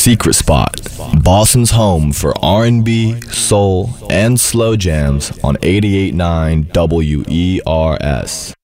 Secret Spot, Boston's home for R&B, soul, and slow jams on 88.9 WERS.